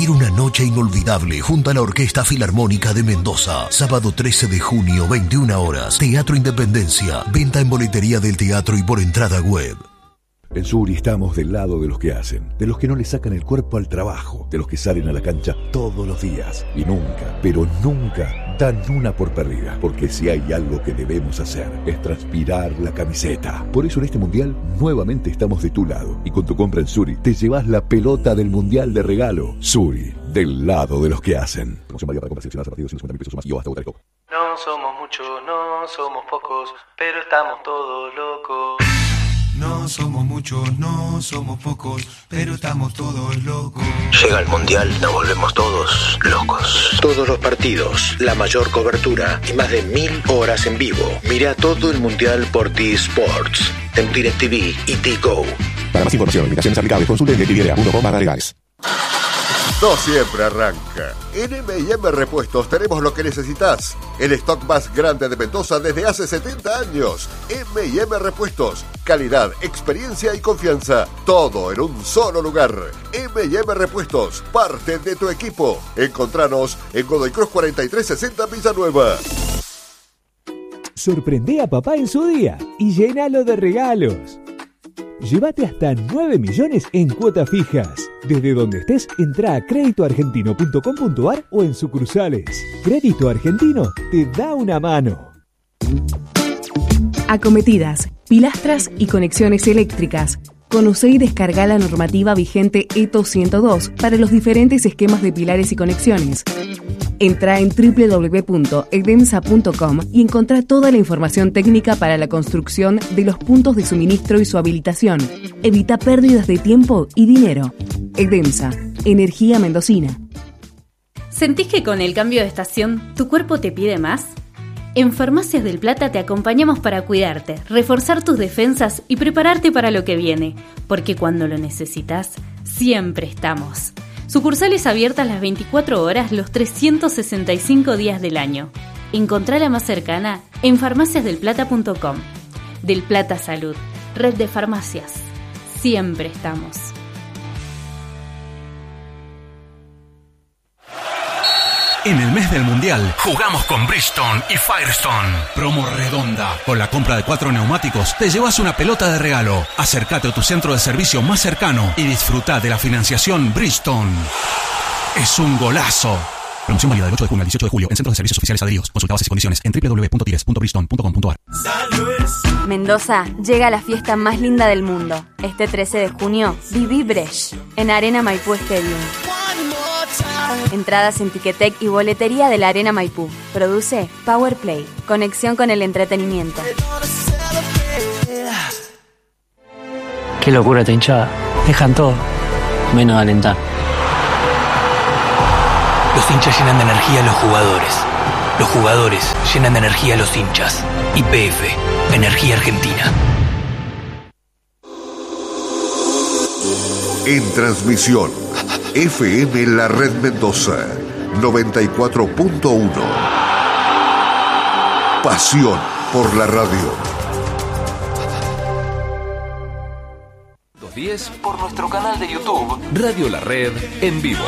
Vivir una noche inolvidable junto a la Orquesta Filarmónica de Mendoza. Sábado 13 de junio, 21 horas. Teatro Independencia. Venta en boletería del teatro y por entrada web. En Suri estamos del lado de los que hacen, de los que no le sacan el cuerpo al trabajo, de los que salen a la cancha todos los días y nunca, pero nunca dan una por perdida, porque si hay algo que debemos hacer es transpirar la camiseta. Por eso en este mundial nuevamente estamos de tu lado y con tu compra en Suri te llevas la pelota del mundial de regalo. Suri, del lado de los que hacen. Promoción válida para compras seleccionadas a partir de 150.000 pesos o más y o hasta votar. No somos muchos, no somos pocos, pero estamos todos locos. No somos muchos, no somos pocos, pero estamos todos locos. Llega el Mundial, nos volvemos todos locos. Todos los partidos, la mayor cobertura y más de 1000 horas en vivo. Mira todo el Mundial por T-Sports, en DirecTV y T-Go. Para más información, limitaciones aplicables, consulte en DirecTV.com/legales. No siempre arranca. En M&M Repuestos tenemos lo que necesitas. El stock más grande de Mendoza desde hace 70 años. M&M Repuestos. Calidad, experiencia y confianza. Todo en un solo lugar. M&M Repuestos. Parte de tu equipo. Encontranos en Godoy Cruz 4360 Villanueva. Sorprende a papá en su día y llénalo de regalos. Llévate hasta 9 millones en cuotas fijas. Desde donde estés, entra a créditoargentino.com.ar o en sucursales. Crédito Argentino te da una mano. Acometidas, pilastras y conexiones eléctricas. Conoce y descarga la normativa vigente ETO 102 para los diferentes esquemas de pilares y conexiones. Entra en www.edemsa.com y encontrá toda la información técnica para la construcción de los puntos de suministro y su habilitación. Evita pérdidas de tiempo y dinero. Edemsa, energía mendocina. ¿Sentís que con el cambio de estación tu cuerpo te pide más? En Farmacias del Plata te acompañamos para cuidarte, reforzar tus defensas y prepararte para lo que viene, porque cuando lo necesitas, siempre estamos. Sucursales abiertas las 24 horas, los 365 días del año. Encontrá la más cercana en farmaciasdelplata.com. Del Plata Salud, red de farmacias. Siempre estamos. En el mes del Mundial, jugamos con Bridgestone y Firestone. Promo redonda. Con la compra de 4 neumáticos, te llevas una pelota de regalo. Acércate a tu centro de servicio más cercano y disfruta de la financiación Bridgestone. Es un golazo. Promoción válida del 8 de junio al 18 de julio en centros de servicios oficiales adheridos. Consulta bases y condiciones en www.tires.bridgestone.com.ar. Mendoza llega a la fiesta más linda del mundo. Este 13 de junio, viví Brecht en Arena Maipú Stadium. Entradas en Ticketek y boletería de la Arena Maipú. Produce Power Play. Conexión con el entretenimiento. Qué locura esta hinchada. Dejan todo, menos alentar. Los hinchas llenan de energía a los jugadores. Los jugadores llenan de energía a los hinchas. YPF, Energía Argentina. En transmisión, FM La Red Mendoza, 94.1. Pasión por la radio. 210 por nuestro canal de YouTube, Radio La Red en vivo.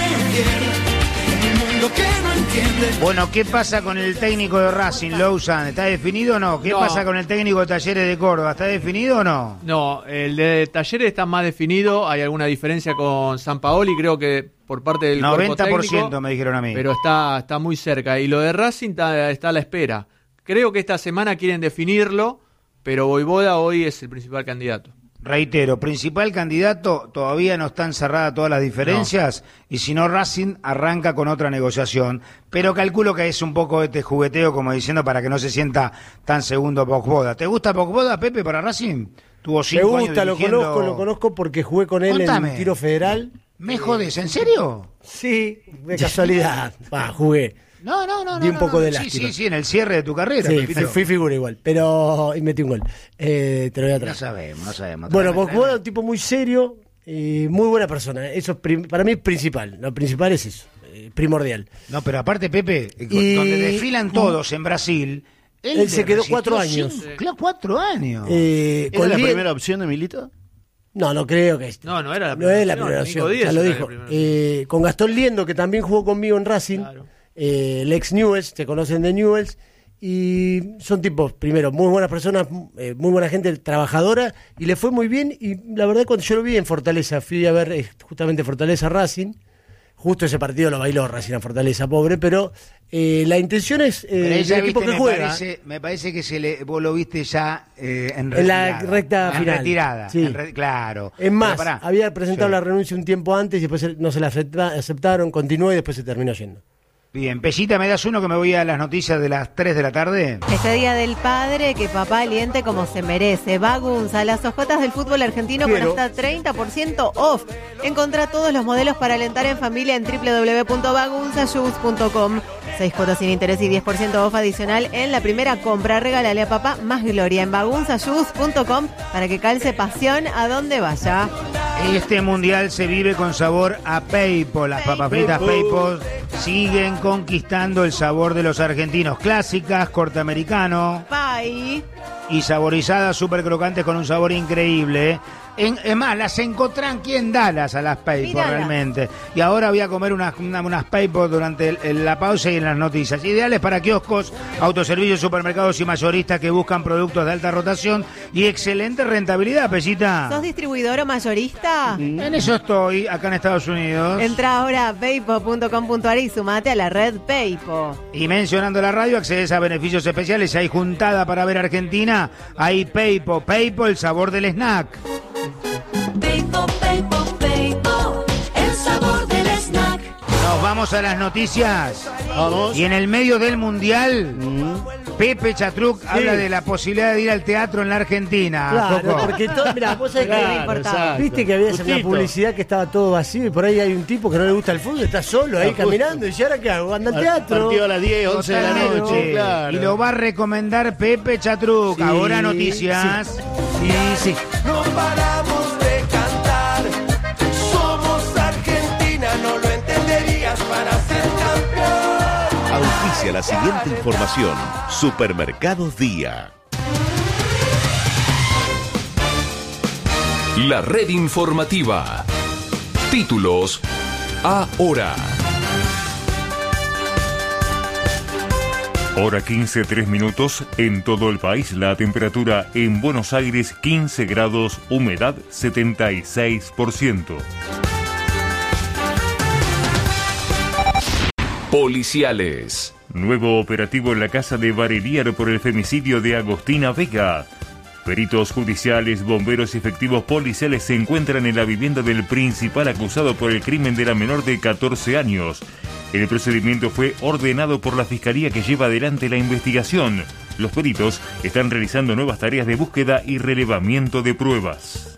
Bueno, ¿qué pasa con el técnico de Racing, Lowsan? ¿Está definido o no? ¿Qué pasa con el técnico de Talleres de Córdoba? ¿Está definido o no? No, el de Talleres está más definido. Hay alguna diferencia con Sampaoli, creo que por parte del 90% cuerpo técnico, me dijeron a mí. Pero está muy cerca. Y lo de Racing está a la espera. Creo que esta semana quieren definirlo, pero Voivoda hoy es el principal candidato. Reitero, principal candidato, todavía no están cerradas todas las diferencias, y si no Racing arranca con otra negociación, pero calculo que es un poco este jugueteo, como diciendo, para que no se sienta tan segundo Voivoda. ¿Te gusta Voivoda, Pepe, para Racing? Tuvo 5 años dirigiendo... Me gusta, lo conozco porque jugué con él. Contame. En Tiro Federal. ¿Me jodes? ¿En serio? Sí, de casualidad. Jugué. No. Di un poco de lástima. Sí, en el cierre de tu carrera. Sí, fui figura igual, pero y metí un gol. Te lo voy a traer. No sabemos. Bueno, Voivoda es un tipo muy serio y muy buena persona. Eso para mí es principal. Lo principal es eso, primordial. No, pero aparte, Pepe, donde desfilan todos en Brasil... Él se quedó 4 años. Claro, 4 años. ¿Era la primera opción de Milito? No creo que no era la no es la primera opción, ya lo dijo. Con Gastón Liendo, que también jugó conmigo en Racing, el ex Newell's, se conocen de Newell's, y son tipos, primero, muy buenas personas, muy buena gente, trabajadora, y le fue muy bien. Y la verdad, cuando yo lo vi en Fortaleza, fui a ver justamente Fortaleza Racing, justo ese partido lo bailó Racing a Fortaleza, pobre, pero la intención es el equipo que juega. Me parece que vos lo viste ya en la recta final. Retirada. Sí. Claro. Es más, había presentado la renuncia un tiempo antes y después no se la aceptaron, continuó y después se terminó yendo. Bien, Pellita, ¿me das uno que me voy a las noticias de las 3 de la tarde? Este Día del Padre, que papá aliente como se merece. Bagunza, las hojotas del fútbol argentino con hasta 30% off. Encontrá todos los modelos para alentar en familia en www.bagunzashoes.com. 6 cuotas sin interés y 10% off adicional en la primera compra. Regálale a papá más gloria en bagunzashoes.com para que calce pasión a donde vaya. Este mundial se vive con sabor a Peipo. Las papas fritas Peipo siguen conquistando el sabor de los argentinos. Clásicas, corte americano. Pai. Y saborizadas, súper crocantes con un sabor increíble. Es más, las encontré aquí en Dallas a las Peipo realmente. Y ahora voy a comer unas Peipo durante la pausa y en las noticias. Ideales para kioscos, autoservicios, supermercados y mayoristas que buscan productos de alta rotación y excelente rentabilidad, Pellita. ¿Sos distribuidor o mayorista? En eso estoy, acá en Estados Unidos. Entra ahora a peipo.com.ar y sumate a la red Peipo. Y mencionando la radio, accedes a beneficios especiales. Hay juntada para ver Argentina. Hay Peipo, el sabor del snack. Peipo, el sabor del snack. Nos vamos a las noticias. Vamos. Y en el medio del mundial, Pepe Chatruc habla de la posibilidad de ir al teatro en la Argentina. Claro, porque mirá, vos sabés que viste que había una publicidad que estaba todo vacío y por ahí hay un tipo que no le gusta el fútbol, está solo ahí caminando y ¿ahora qué hago? Anda al teatro. Partido a las 10, 11 de la noche. Claro. Y lo va a recomendar Pepe Chatruc. Sí, ahora noticias. Sí. No paramos de cantar. Somos Argentina, no lo entenderías para ser campeón. Auspicia la siguiente información. Supermercados Día. La red informativa. Títulos ahora. Hora 15, 3 minutos. En todo el país, la temperatura en Buenos Aires 15 grados, humedad 76%. Policiales. Nuevo operativo en la casa de Bareliar por el femicidio de Agostina Vega. Peritos judiciales, bomberos y efectivos policiales se encuentran en la vivienda del principal acusado por el crimen de la menor de 14 años. El procedimiento fue ordenado por la Fiscalía que lleva adelante la investigación. Los peritos están realizando nuevas tareas de búsqueda y relevamiento de pruebas.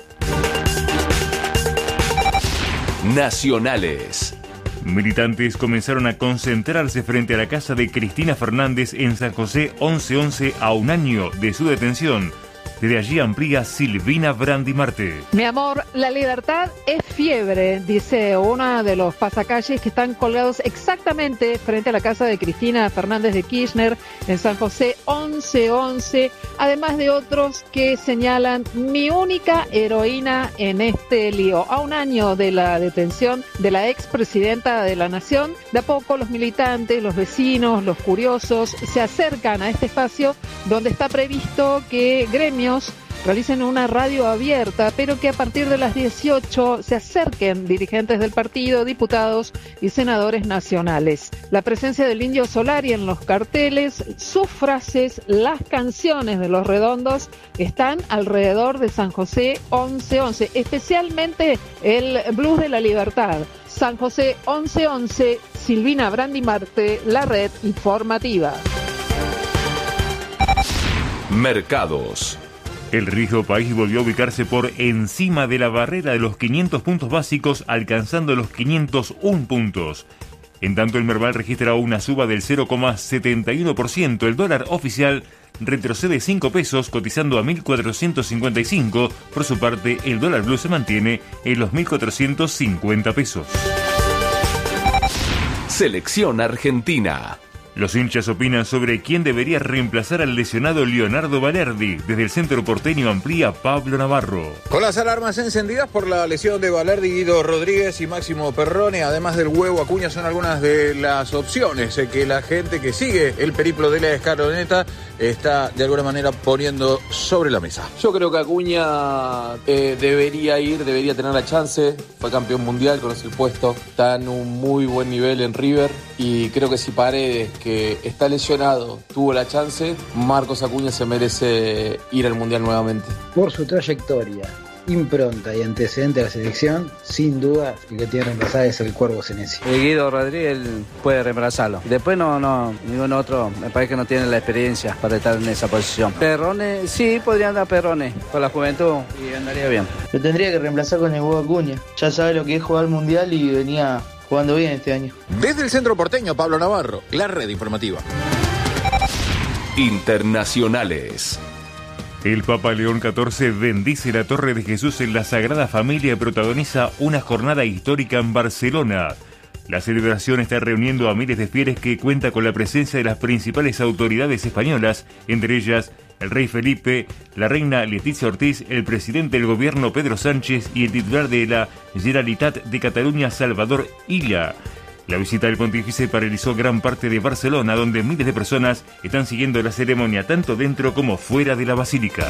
Nacionales. Militantes comenzaron a concentrarse frente a la casa de Cristina Fernández en San José 1111 a un año de su detención. Desde allí amplía Silvina Brandimarte. Mi amor, la libertad es fiebre, dice uno de los pasacalles que están colgados exactamente frente a la casa de Cristina Fernández de Kirchner en San José 1111, además de otros que señalan mi única heroína en este lío. A un año de la detención de la expresidenta de la Nación, de a poco los militantes, los vecinos, los curiosos se acercan a este espacio donde está previsto que gremios realicen una radio abierta, pero que a partir de las 18 se acerquen dirigentes del partido, diputados y senadores nacionales. La presencia del Indio Solari en los carteles, sus frases, las canciones de Los Redondos están alrededor de San José 1111, especialmente el Blues de la Libertad. San José 1111, Silvina Brandimarte, la red informativa. Mercados. El riesgo país volvió a ubicarse por encima de la barrera de los 500 puntos básicos, alcanzando los 501 puntos. En tanto, el Merval registra una suba del 0,71%. El dólar oficial retrocede 5 pesos, cotizando a 1.455. Por su parte, el dólar blue se mantiene en los 1.450 pesos. Selección Argentina. Los hinchas opinan sobre quién debería reemplazar al lesionado Leonardo Balerdi. Desde el centro porteño amplía Pablo Navarro. Con las alarmas encendidas por la lesión de Balerdi, Guido Rodríguez y Máximo Perrone, además del Huevo Acuña, son algunas de las opciones que la gente que sigue el periplo de la escaloneta está de alguna manera poniendo sobre la mesa. Yo creo que Acuña debería tener la chance. Fue campeón mundial, conoce el puesto, está en un muy buen nivel en River y creo que si Paredes, que está lesionado, tuvo la chance, Marcos Acuña se merece ir al mundial nuevamente. Por su trayectoria, impronta y antecedente de la selección, sin duda el que tiene que reemplazar es el Cuervo Senesi. Guido Rodríguez puede reemplazarlo. Después no, ningún otro me parece que no tiene la experiencia para estar en esa posición. Perrone, sí, podría andar Perrone con la juventud y andaría bien. Lo tendría que reemplazar con el Huevo Acuña. Ya sabe lo que es jugar mundial y venía jugando bien este año. Desde el centro porteño, Pablo Navarro, la red informativa. Internacionales. El Papa León XIV bendice la Torre de Jesús en la Sagrada Familia y protagoniza una jornada histórica en Barcelona. La celebración está reuniendo a miles de fieles que cuenta con la presencia de las principales autoridades españolas, entre ellas el rey Felipe, la reina Leticia Ortiz, el presidente del gobierno Pedro Sánchez y el titular de la Generalitat de Cataluña, Salvador Illa. La visita del pontífice paralizó gran parte de Barcelona, donde miles de personas están siguiendo la ceremonia tanto dentro como fuera de la basílica.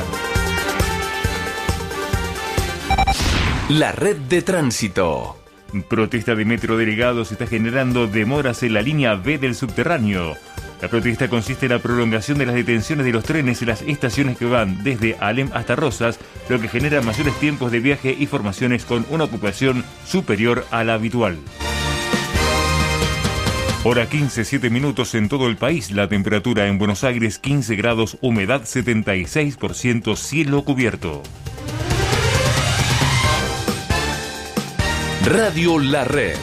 La red de tránsito. Protesta de metrodelegados está generando demoras en la línea B del subterráneo. La protesta consiste en la prolongación de las detenciones de los trenes en las estaciones que van desde Alem hasta Rosas, lo que genera mayores tiempos de viaje y formaciones con una ocupación superior a la habitual. Hora 15, 7 minutos en todo el país. La temperatura en Buenos Aires 15 grados, humedad 76%, cielo cubierto. Radio La Red.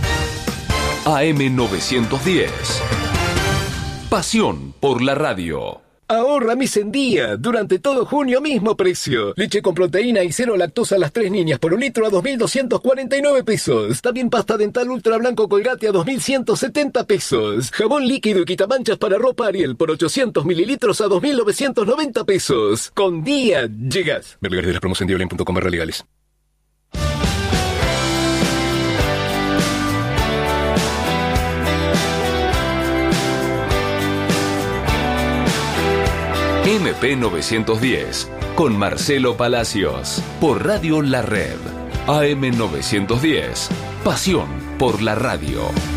AM 910. Pasión por la radio. Ahorra mes en día. Durante todo junio, mismo precio. Leche con proteína y cero lactosa a las 3 niñas por un litro a 2.249 pesos. También pasta dental ultra blanco Colgate a 2.170 pesos. Jabón líquido y quitamanchas para ropa Ariel por 800 mililitros a 2.990 pesos. Con día llegas. Ver lugares de las promos en diablen.com/legales. MP 910, con Marcelo Palacios, por Radio La Red. AM 910, pasión por la radio.